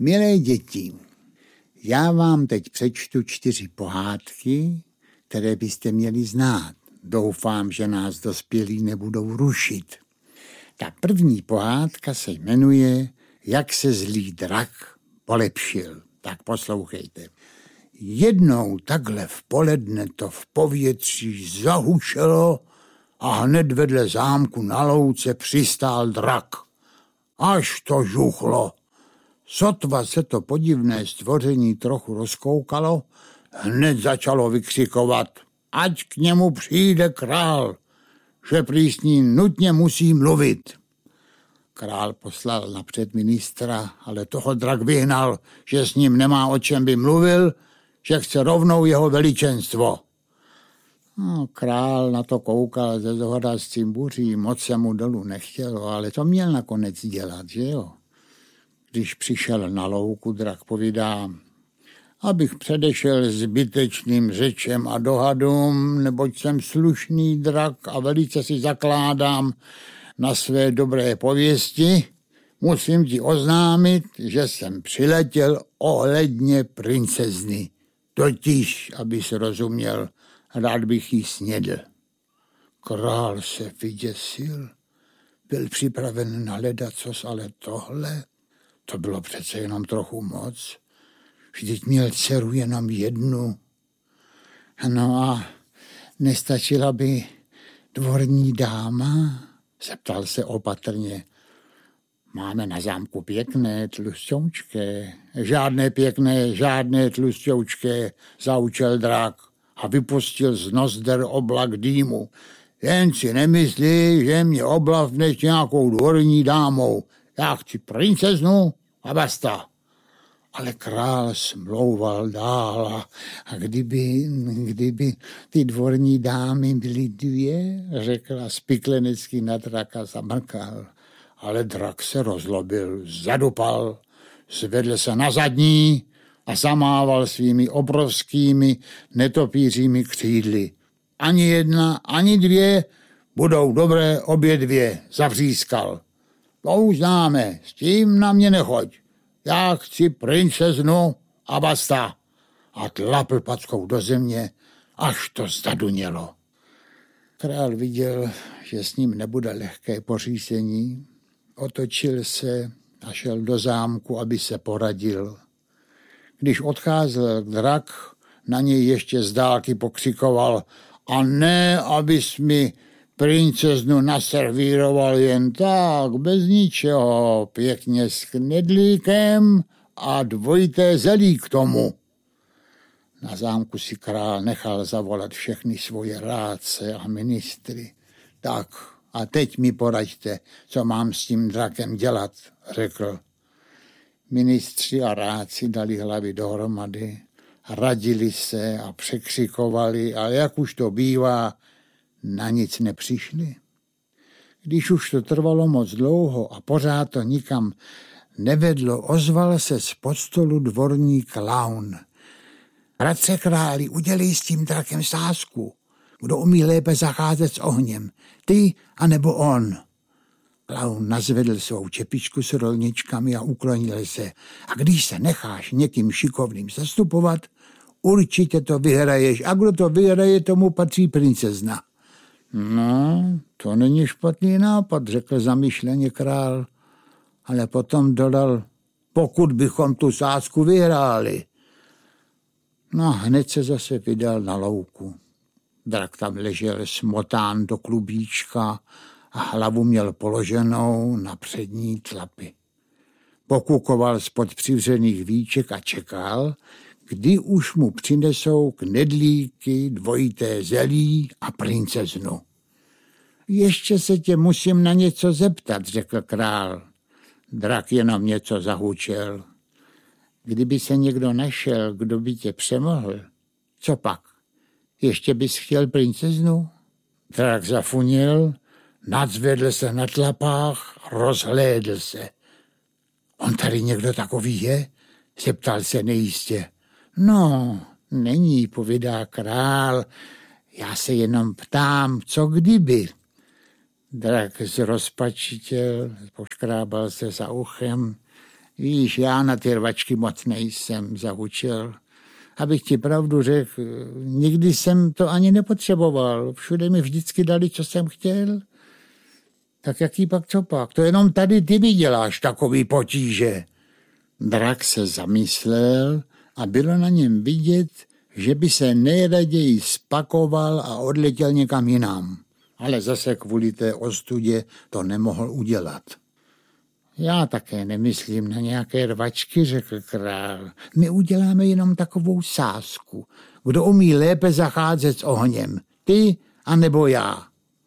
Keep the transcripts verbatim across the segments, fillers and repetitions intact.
Milé děti, já vám teď přečtu čtyři pohádky, které byste měli znát. Doufám, že nás dospělí nebudou rušit. Ta první pohádka se jmenuje Jak se zlý drak polepšil. Tak poslouchejte. Jednou takhle v poledne to v povětří zahučelo a hned vedle zámku na louce přistál drak. Až to žuchlo. Sotva se to podivné stvoření trochu rozkoukalo, hned začalo vykřikovat, ať k němu přijde král, že prý s ním nutně musí mluvit. Král poslal napřed ministra, ale toho drak vyhnal, že s ním nemá o čem by mluvil, že chce rovnou jeho veličenstvo. No, král na to koukal ze zhoda s tím buří, moc se mu dolů nechtělo, ale to měl nakonec dělat, že jo? Když přišel na louku, drak povídá, abych předešel zbytečným řečem a dohadům, neboť jsem slušný drak a velice si zakládám na své dobré pověsti, musím ti oznámit, že jsem přiletěl ohledně princezny. Totiž, abys rozuměl, rád bych jí snědl. Král se vyděsil, byl připraven na ledacos, ale tohle, to bylo přece jenom trochu moc. Vždyť měl dceru jenom jednu. No a nestačila by dvorní dáma? Zeptal se opatrně. Máme na zámku pěkné tlusťoučké. Žádné pěkné, žádné tlusťoučké, zaučel drak a vypustil z nozder oblak dýmu. Jen si nemyslí, že mě oblavneš nějakou dvorní dámou. Já chci princeznu a basta. Ale král smlouval dál a kdyby, kdyby ty dvorní dámy byly dvě, řekla spiklenecký na draka, zamrkal. Ale drak se rozlobil, zadupal, zvedl se na zadní a zamával svými obrovskými netopířími křídly. Ani jedna, ani dvě, budou dobré obě dvě, zavřískal. To už známe, s tím na mě nechoď. Já chci princeznu a basta. A tlapl packou do země, až to zadunělo. Král viděl, že s ním nebude lehké pořízení, otočil se a šel do zámku, aby se poradil. Když odcházel drak, na něj ještě z dálky pokřikoval a ne, abys mi princeznu naservíroval jen tak, bez ničeho, pěkně s knedlíkem a dvojité zelí k tomu. Na zámku si král nechal zavolat všechny svoje rádce a ministry. Tak a teď mi poraďte, co mám s tím drakem dělat, řekl. Ministři a rádci dali hlavy dohromady, radili se a překřikovali, ale jak už to bývá, na nic nepřišli. Když už to trvalo moc dlouho a pořád to nikam nevedlo, ozval se z podstolu dvorní klaun. Bratře králi, udělej s tím drakem sázku. Kdo umí lépe zacházet s ohněm, ty anebo on. Klaun nazvedl svou čepičku s rolničkami a uklonil se. A když se necháš někým šikovným zastupovat, určitě to vyhraješ. A kdo to vyhraje, tomu patří princezna. No, to není špatný nápad, řekl zamyšleně král, ale potom dodal, pokud bychom tu sázku vyhráli. No, hned se zase vydal na louku. Drak tam ležel smotán do klubíčka a hlavu měl položenou na přední tlapy. Pokukoval spod přivřených víček a čekal, kdy už mu přinesou knedlíky, dvojité zelí a princeznu. Ještě se tě musím na něco zeptat, řekl král. Drak jenom něco zahučel. Kdyby se někdo našel, kdo by tě přemohl, co pak? Ještě bys chtěl princeznu? Drak zafunil, nadzvedl se na tlapách, rozhlédl se. On tady někdo takový je? Zeptal se nejistě. No, není, povídá král, já se jenom ptám, co kdyby. Drak zrozpačitěl, poškrábal se za uchem. Víš, já na ty rvačky moc nejsem, zahučel. Abych ti pravdu řekl, nikdy jsem to ani nepotřeboval. Všude mi vždycky dali, co jsem chtěl. Tak jaký pak co pak? To jenom tady ty mi děláš takový potíže. Drak se zamyslel a bylo na něm vidět, že by se nejraději spakoval a odletěl někam jinam. Ale zase kvůli té ostudě to nemohl udělat. Já také nemyslím na nějaké rvačky, řekl král. My uděláme jenom takovou sázku. Kdo umí lépe zacházet s ohněm? Ty anebo já?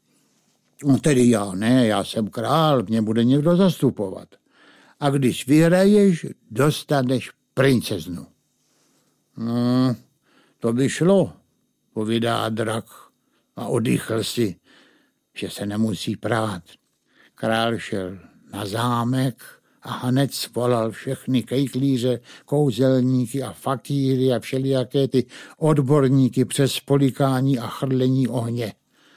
No tedy já ne, já jsem král, mě bude někdo zastupovat. A když vyhraješ, dostaneš princeznu. No, to by šlo, povídá drak a oddychl si, že se nemusí prát. Král šel na zámek a hned svolal všechny kejklíře, kouzelníky a fakíry a všelijaké ty odborníky přes polikání a chrlení ohně.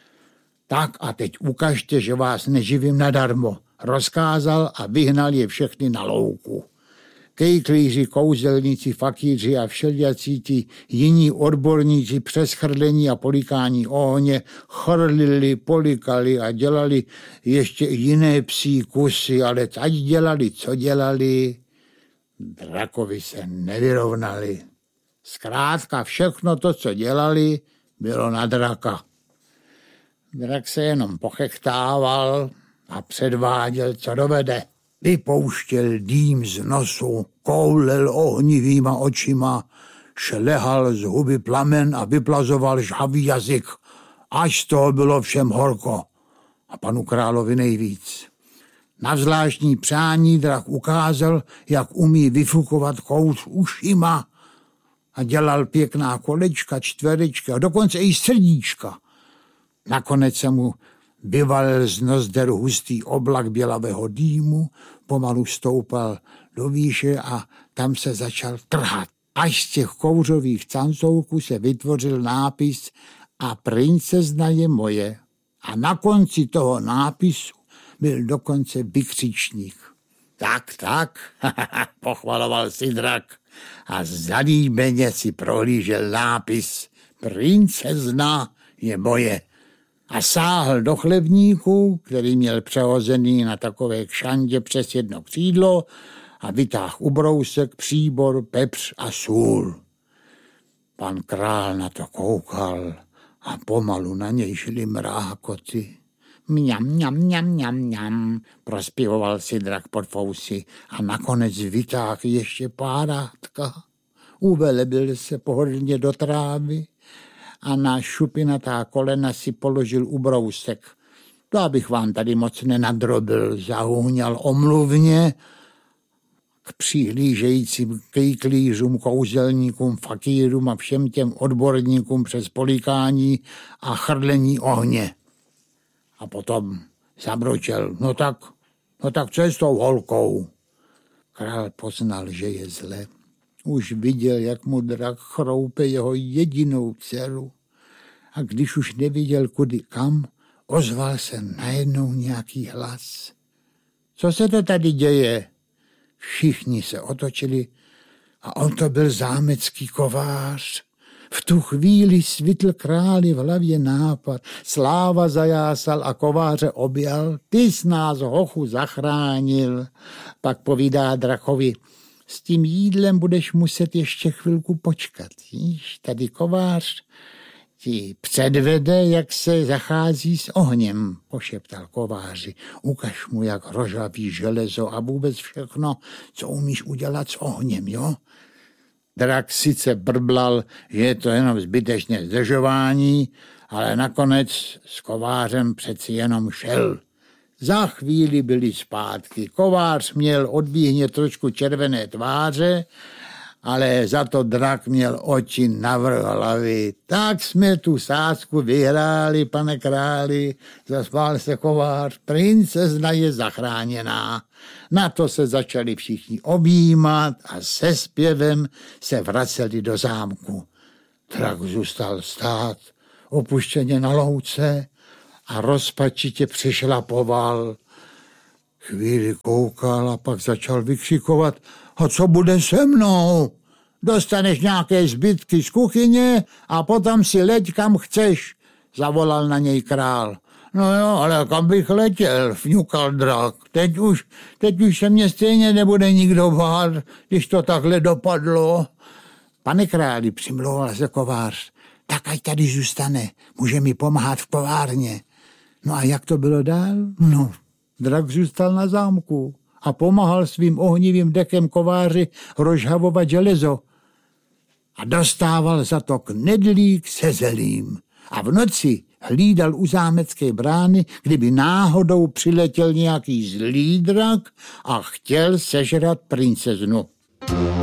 Tak a teď ukažte, že vás neživím nadarmo. Rozkázal a vyhnal je všechny na louku. Kejklíři, kouzelníci, fakíři a všelijací ti jiní odborníci přes chrlení a polikání ohně chrlili, polikali a dělali ještě jiné psí kusy, ale ať dělali, co dělali, drakovi se nevyrovnali. Zkrátka všechno to, co dělali, bylo na draka. Drak se jenom pochechtával a předváděl, co dovede. Vypouštěl dým z nosu, koulel ohnivýma očima, šlehal z huby plamen a vyplazoval žhavý jazyk, až z toho bylo všem horko a panu královi nejvíc. Na zvláštní přání drak ukázal, jak umí vyfukovat kous ušima a dělal pěkná kolečka, čtverečka, dokonce i srdíčka. Nakonec se mu vyvalil z nozderu hustý oblak bělavého dýmu, pomalu stoupal do výše a tam se začal trhat. Až z těch kouřových cancouků se vytvořil nápis a princezna je moje. A na konci toho nápisu byl dokonce vykřičník. Tak, tak, pochvaloval si drak a zalíbeně si prohlížel nápis Princezna je moje. A sáhl do chlebníku, který měl přehozený na takové kšandě přes jedno křídlo a vytáhl ubrousek, příbor, pepř a sůl. Pan král na to koukal a pomalu na něj šly mrákoty. Mňam, mňam, mňam, mňam, mňam, prospěvoval si drak pod fousy a nakonec vytáhl ještě párátka. Uvelebil se pohodlně do trávy a na šupinatá kolena si položil ubrousek. To abych vám tady moc nenadrobil, zahůňal omluvně k přihlížejícím kejklířům, kouzelníkům, fakírům a všem těm odborníkům přes polikání a chrlení ohně. A potom zabročel, no tak, no tak co je s tou holkou? Král poznal, že je zle. Už viděl, jak mu drak chroupe jeho jedinou dceru. A když už neviděl kudy kam, ozval se najednou nějaký hlas. Co se to tady děje? Všichni se otočili a on to byl zámecký kovář. V tu chvíli svitl králi v hlavě nápad. Sláva zajásal a kováře objal. Ty jsi nás, hochu, zachránil. Pak povídá drakovi, s tím jídlem budeš muset ještě chvilku počkat. Víš, tady kovář ti předvede, jak se zachází s ohněm, pošeptal kováři. Ukaž mu, jak rožaví železo a vůbec všechno, co umíš udělat s ohněm, jo? Drak sice brblal, že je to jenom zbytečné zdržování, ale nakonec s kovářem přeci jenom šel. Za chvíli byli zpátky. Kovář měl odbíhně trošku červené tváře, ale za to drak měl oči navrch hlavy. Tak jsme tu sázku vyhráli, pane králi, zasmál se kovář, princezna je zachráněná. Na to se začali všichni objímat a se zpěvem se vraceli do zámku. Drak zůstal stát, opuštěně na louce, a rozpačitě přišlapoval. Chvíli koukal a pak začal vykřikovat: a co bude se mnou? Dostaneš nějaké zbytky z kuchyně a potom si leď kam chceš, zavolal na něj král. No jo, ale kam bych letěl, fňukal drak. Teď už, teď už se mě stejně nebude nikdo bát, když to takhle dopadlo. Pane králi, přimlouval se kovář, tak ať tady zůstane, může mi pomáhat v kovárně. No a jak to bylo dál? No, drak zůstal na zámku a pomáhal svým ohnivým dekem kováři rozžhavovat železo. A dostával za to knedlík se zelím. A v noci hlídal u zámecké brány, kdyby náhodou přiletěl nějaký zlý drak a chtěl sežrat princeznu.